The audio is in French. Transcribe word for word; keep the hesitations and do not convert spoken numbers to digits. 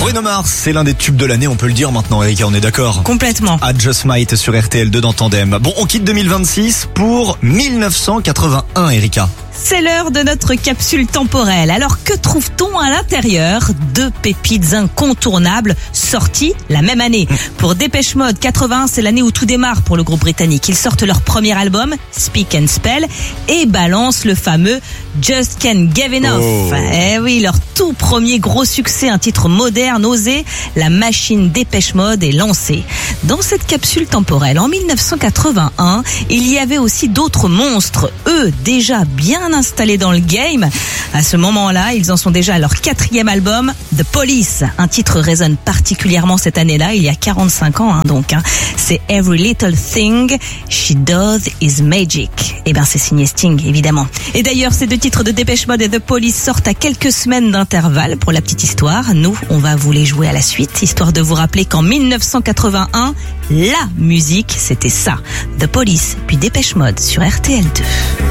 Bruno Mars, c'est l'un des tubes de l'année, on peut le dire maintenant, Erika, on est d'accord? Complètement. I Just Might sur R T L deux dans Tandem. Bon, on quitte deux mille vingt-six pour mille neuf cent quatre-vingt-un, Erika. C'est l'heure de notre capsule temporelle. Alors que trouve-t-on à l'intérieur? Deux pépites incontournables sorties la même année. Pour Dépêche Mode, quatre-vingt-un, c'est l'année où tout démarre pour le groupe britannique. Ils sortent leur premier album, Speak and Spell, et balancent le fameux Just Can't Get Enough. Oh. Eh oui, leur tout premier gros succès, un titre moderne, osé, la machine Dépêche Mode est lancée. Dans cette capsule temporelle, en mille neuf cent quatre-vingt-un, il y avait aussi d'autres monstres, eux déjà bien installés dans le game. À ce moment-là, ils en sont déjà à leur quatrième album, The Police. Un titre résonne particulièrement cette année-là, il y a quarante-cinq ans, hein, donc. Hein. C'est Every Little Thing She Does Is Magic. Eh ben, c'est signé Sting, évidemment. Et d'ailleurs, ces deux titres de Dépêche Mode et The Police sortent à quelques semaines d'intervalle. Pour la petite histoire, nous, on va vous les jouer à la suite, histoire de vous rappeler qu'en mille neuf cent quatre-vingt-un, la musique, c'était ça. The Police, puis Dépêche Mode sur R T L deux.